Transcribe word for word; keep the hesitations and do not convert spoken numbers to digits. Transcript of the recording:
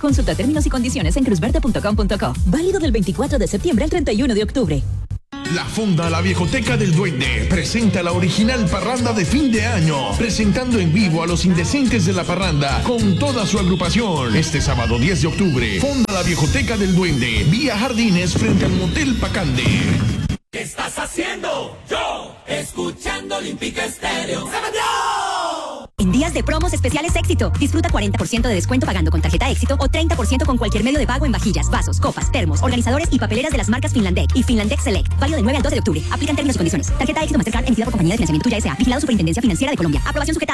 Consulta términos y condiciones en cruzverde punto com punto co. Válido del veinticuatro de septiembre al treinta y uno de octubre. La Fonda La Viejoteca del Duende presenta la original parranda de fin de año, presentando en vivo a los indecentes de la parranda con toda su agrupación. Este sábado diez de octubre, Fonda La Viejoteca del Duende, vía Jardines frente al Motel Pacande. ¿Qué estás haciendo? Yo, escuchando Olímpica Estéreo. ¡Se vendió! En días de promos especiales Éxito, disfruta cuarenta por ciento de descuento pagando con tarjeta Éxito o treinta por ciento con cualquier medio de pago en vajillas, vasos, copas, termos, organizadores y papeleras de las marcas Finlandec y Finlandec Select. Válido del nueve al doce de octubre. Aplican términos y condiciones. Tarjeta Éxito Mastercard emitida por Compañía de Financiamiento Tuya S A. Vigilado Superintendencia Financiera de Colombia. Aprobación sujeta